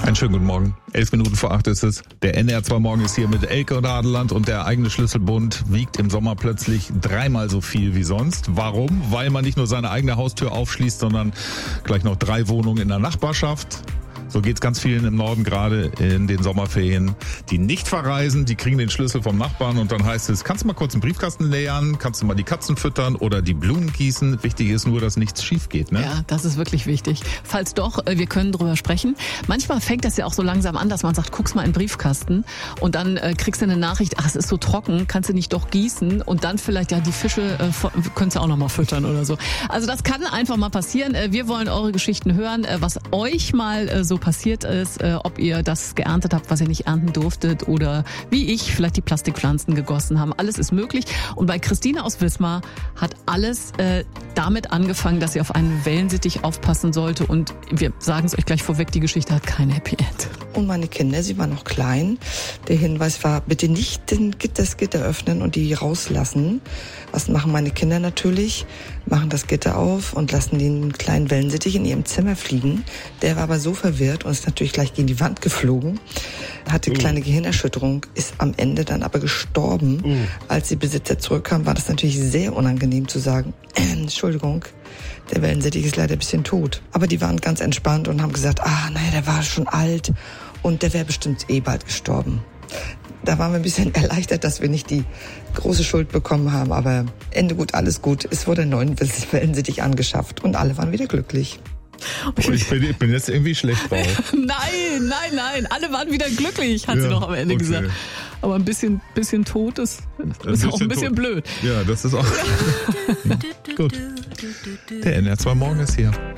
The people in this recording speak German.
Einen schönen guten Morgen. 7:11 ist es. Der NR2 Morgen ist hier mit Elke und Adeland und der eigene Schlüsselbund wiegt im Sommer plötzlich 3-mal so viel wie sonst. Warum? Weil man nicht nur seine eigene Haustür aufschließt, sondern gleich noch 3 Wohnungen in der Nachbarschaft. So geht's ganz vielen im Norden gerade in den Sommerferien, die nicht verreisen, die kriegen den Schlüssel vom Nachbarn und dann heißt es, kannst du mal kurz einen Briefkasten leeren, kannst du mal die Katzen füttern oder die Blumen gießen. Wichtig ist nur, dass nichts schief geht, ne? Ja, das ist wirklich wichtig. Falls doch, wir können drüber sprechen. Manchmal fängt das ja auch so langsam an, dass man sagt, guck's mal in den Briefkasten und dann kriegst du eine Nachricht, ach, es ist so trocken, kannst du nicht doch gießen und dann vielleicht, ja, die Fische könntest du auch noch mal füttern oder so. Also das kann einfach mal passieren. Wir wollen eure Geschichten hören, was euch mal so passiert ist, ob ihr das geerntet habt, was ihr nicht ernten durftet oder wie ich vielleicht die Plastikpflanzen gegossen haben. Alles ist möglich. Und bei Christine aus Wismar hat alles damit angefangen, dass sie auf einen Wellensittich aufpassen sollte. Und wir sagen es euch gleich vorweg, die Geschichte hat kein Happy End. Und meine Kinder, sie waren noch klein. Der Hinweis war, bitte nicht das Gitter öffnen und die rauslassen. Was machen meine Kinder natürlich? Machen das Gitter auf und lassen den kleinen Wellensittich in ihrem Zimmer fliegen. Der war aber so verwirrt und ist natürlich gleich gegen die Wand geflogen. Hatte kleine Gehirnerschütterung, ist am Ende dann aber gestorben. Als die Besitzer zurückkamen, war das natürlich sehr unangenehm zu sagen, Entschuldigung, der Wellensittich ist leider ein bisschen tot. Aber die waren ganz entspannt und haben gesagt, der war schon alt und der wäre bestimmt bald gestorben. Da waren wir ein bisschen erleichtert, dass wir nicht die große Schuld bekommen haben, aber Ende gut, alles gut. Es wurde ein neuer Wellensittich angeschafft und alle waren wieder glücklich. Ich bin jetzt irgendwie schlecht drauf. Nein, alle waren wieder glücklich, hat sie doch am Ende gesagt. Aber ein bisschen tot ist auch ein bisschen blöd. Ja, das ist auch... Gut. Der NR2 Morgen ist hier.